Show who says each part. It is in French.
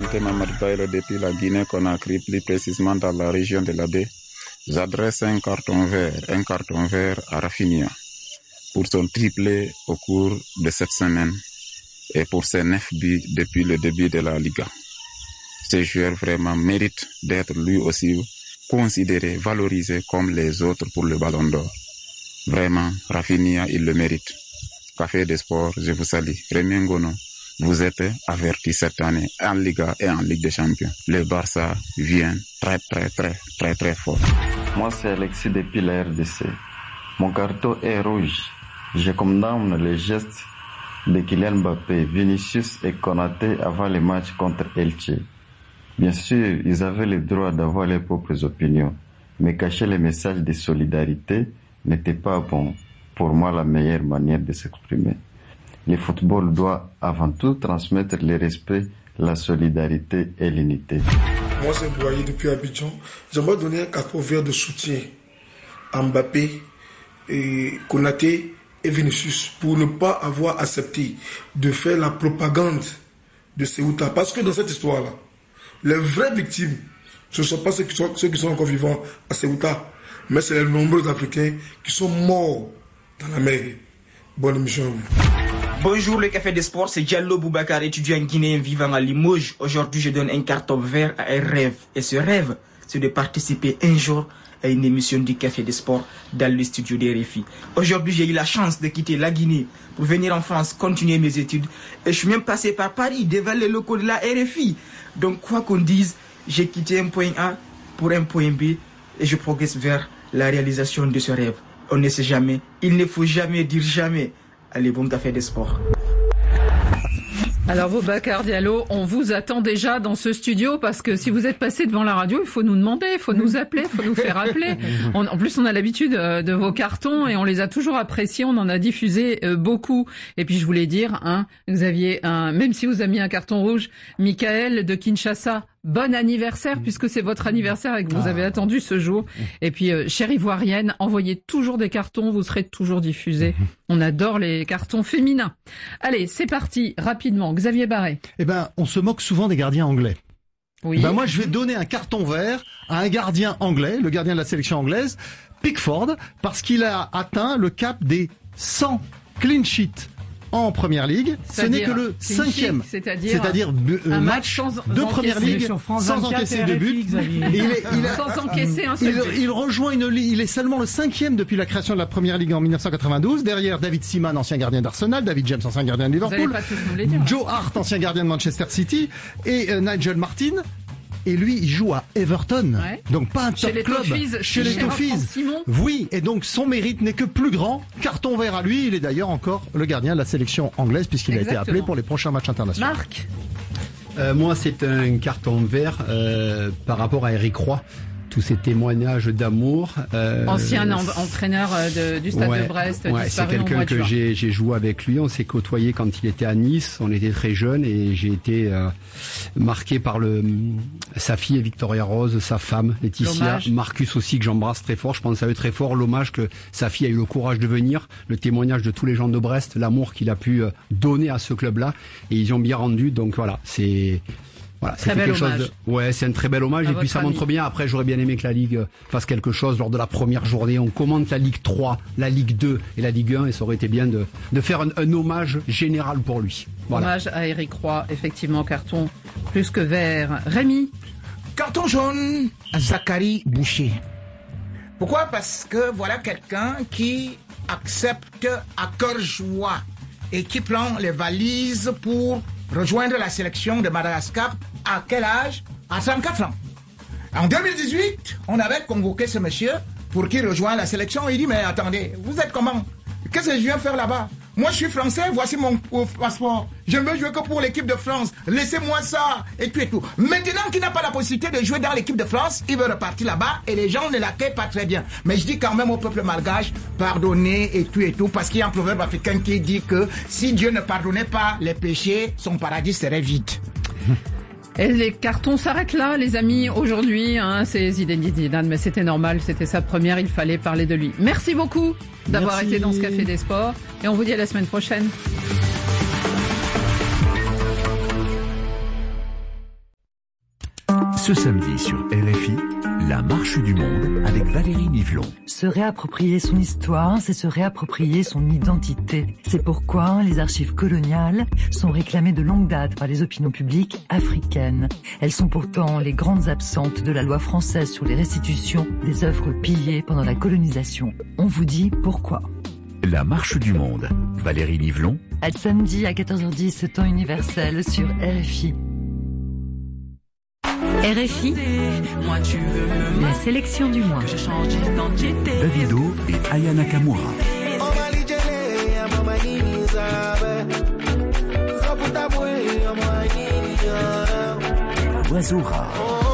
Speaker 1: député Mamad Baïlo depuis la Guinée-Conakry, plus précisément dans la région de la baie. J'adresse un carton vert à Rafinha pour son triplé au cours de cette semaine et pour ses 9 buts depuis le début de la Liga. Ce joueur vraiment mérite d'être lui aussi considéré, valorisé comme les autres pour le Ballon d'Or. Vraiment, Rafinha, il le mérite. Café des Sports, je vous salue. Rémi Ngono, vous êtes averti cette année en Liga et en Ligue des Champions. Le Barça vient très fort.
Speaker 2: Moi, c'est Alexis depuis la RDC. Mon carton est rouge. Je condamne les gestes de Kylian Mbappé, Vinicius et Konaté avant le match contre Elche. Bien sûr, ils avaient le droit d'avoir leurs propres opinions, mais cacher les messages de solidarité n'était pas bon. Pour moi, la meilleure manière de s'exprimer. Le football doit avant tout transmettre le respect, la solidarité et l'unité.
Speaker 3: Moi, c'est Boyer depuis Abidjan. J'aimerais donner un carton vert de soutien à Mbappé, et Konaté et Vinicius pour ne pas avoir accepté de faire la propagande de Ceuta. Parce que dans cette histoire-là, les vraies victimes, ce ne sont pas ceux qui sont encore vivants à Ceuta, mais c'est les nombreux Africains qui sont morts dans la mer. Bonne émission à vous.
Speaker 4: Bonjour le Café des Sports, c'est Diallo Boubacar, étudiant guinéen vivant à Limoges. Aujourd'hui, je donne un carton vert à un rêve. Et ce rêve, c'est de participer un jour à une émission du Café des Sports dans le studio des RFI. Aujourd'hui, j'ai eu la chance de quitter la Guinée pour venir en France continuer mes études. Et je suis même passé par Paris devant les locaux de la RFI. Donc, quoi qu'on dise, j'ai quitté un point A pour un point B et je progresse vers la réalisation de ce rêve. On ne sait jamais, il ne faut jamais dire jamais. Allez, bon Café des Sports.
Speaker 5: Alors Boubacar Diallo, on vous attend déjà dans ce studio parce que si vous êtes passé devant la radio, il faut nous demander, il faut nous appeler, il faut nous faire appeler. En plus, on a l'habitude de vos cartons et on les a toujours appréciés, on en a diffusé beaucoup. Et puis je voulais dire, Xavier, même si vous avez mis un carton rouge, Michael de Kinshasa, bon anniversaire puisque c'est votre anniversaire et que vous avez attendu ce jour. Et puis, chère Ivoirienne, envoyez toujours des cartons, vous serez toujours diffusés. On adore les cartons féminins. Allez, c'est parti, rapidement. Xavier Barret.
Speaker 6: Eh ben, on se moque souvent des gardiens anglais.
Speaker 5: Oui.
Speaker 6: Ben moi, je vais donner un carton vert à un gardien anglais, le gardien de la sélection anglaise, Pickford, parce qu'il a atteint le cap des 100 clean sheets en Première Ligue. Ce n'est que le 5e, c'est-à-dire un match de Première Ligue sans encaisser de but.
Speaker 5: Sans encaisser un seul but.
Speaker 6: Il rejoint il est seulement le 5e depuis la création de la Première Ligue en 1992. Derrière David Seaman, ancien gardien d'Arsenal, David James, ancien gardien de Liverpool, Joe Hart, ancien gardien de Manchester City, et Nigel Martin. Et lui, il joue à Everton. Ouais. Donc pas un top club. Chez les Toffees. Oui. Et donc son mérite n'est que plus grand. Carton vert à lui. Il est d'ailleurs encore le gardien de la sélection anglaise puisqu'il a été appelé pour les prochains matchs internationaux.
Speaker 5: Marc.
Speaker 7: Moi, c'est un carton vert par rapport à Eric Roy. Tous ces témoignages d'amour.
Speaker 5: Ancien entraîneur du Stade de Brest.
Speaker 7: C'est quelqu'un que j'ai joué avec lui. On s'est côtoyé quand il était à Nice. On était très jeunes et j'ai été marqué par sa fille Victoria Rose, sa femme Laetitia, Marcus aussi que j'embrasse très fort. Je pense à eux très fort. L'hommage que sa fille a eu le courage de venir, le témoignage de tous les gens de Brest, l'amour qu'il a pu donner à ce club-là et ils ont bien rendu. Donc voilà, c'est quelque chose c'est un très bel hommage et puis ça montre bien. Après, j'aurais bien aimé que la Ligue fasse quelque chose lors de la première journée. On commente la Ligue 3, la Ligue 2 et la Ligue 1 et ça aurait été bien de faire un hommage général pour lui. Voilà.
Speaker 5: Hommage à Eric Roy, effectivement, carton plus que vert. Rémi.
Speaker 8: Carton jaune à Zachary Boucher. Pourquoi? Parce que voilà quelqu'un qui accepte à cœur joie et qui prend les valises pour rejoindre la sélection de Madagascar. À quel âge? À 34 ans. En 2018, on avait convoqué ce monsieur pour qu'il rejoigne la sélection. Il dit, mais attendez, vous êtes comment? Qu'est-ce que je viens faire là-bas? Moi, je suis français, voici mon passeport. Je ne veux jouer que pour l'équipe de France. Laissez-moi ça, et tout et tout. Maintenant qu'il n'a pas la possibilité de jouer dans l'équipe de France, il veut repartir là-bas, et les gens ne l'accueillent pas très bien. Mais je dis quand même au peuple malgache, pardonnez, et tout, parce qu'il y a un proverbe africain qui dit que si Dieu ne pardonnait pas les péchés, son paradis serait vide.
Speaker 5: Et les cartons s'arrêtent là, les amis, aujourd'hui. C'est Zinedine Zidane, mais c'était normal, c'était sa première, il fallait parler de lui. Merci beaucoup d'avoir été dans ce Café des Sports, et on vous dit à la semaine prochaine.
Speaker 9: Ce samedi sur RFI, la marche du monde avec Valérie Nivelon.
Speaker 10: Se réapproprier son histoire, c'est se réapproprier son identité. C'est pourquoi les archives coloniales sont réclamées de longue date par les opinions publiques africaines. Elles sont pourtant les grandes absentes de la loi française sur les restitutions des œuvres pillées pendant la colonisation. On vous dit pourquoi.
Speaker 9: La marche du monde. Valérie Nivelon.
Speaker 10: À samedi à 14h10, temps universel sur RFI. RFI, la sélection du mois.
Speaker 9: Davido et Aya Nakamura. Oiseau rare.